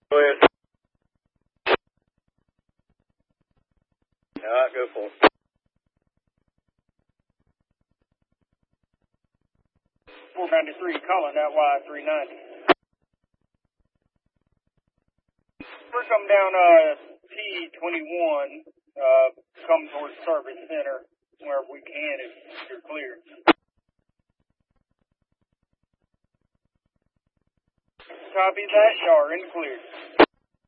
Go ahead. All right, go for it. 493, calling that Y390. We're coming down T21, come towards service center wherever we can if you're clear. Copy that, you are in clear.